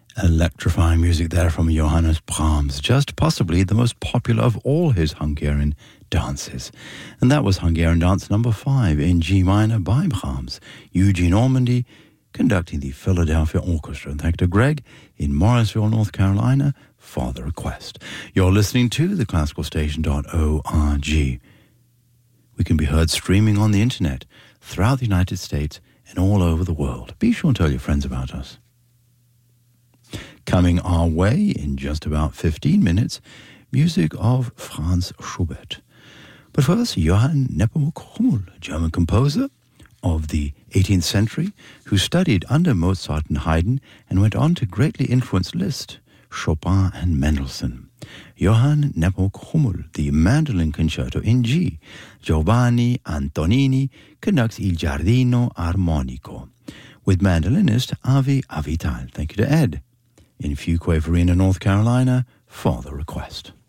Electrifying music there from Johannes Brahms, just possibly the most popular of all his Hungarian dances. And that was Hungarian Dance number 5 in G minor by Brahms, Eugene Ormandy conducting the Philadelphia Orchestra. And thank to Greg in Morrisville, North Carolina for the request. You're listening to theclassicalstation.org. We can be heard streaming on the internet throughout the United States and all over the world. Be sure and tell your friends about us. Coming our way in just about 15 minutes, music of Franz Schubert. But first, Johann Nepomuk Hummel, a German composer of the 18th century, who studied under Mozart and Haydn and went on to greatly influence Liszt, Chopin and Mendelssohn. Johann Nepomuk Hummel, the Mandolin Concerto in G. Giovanni Antonini conducts Il Giardino Armonico with mandolinist Avi Avital. Thank you to Ed in Fuquay-Varina, North Carolina, for the request.